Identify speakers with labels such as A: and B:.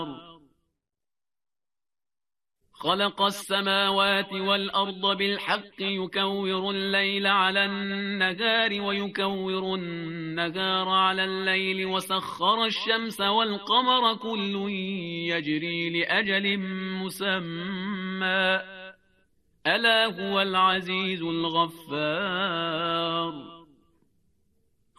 A: خلق السماوات والأرض بالحق يكور الليل على النهار ويكور النهار على الليل وسخر الشمس والقمر كل يجري لأجل مسمى ألا هو العزيز الغفار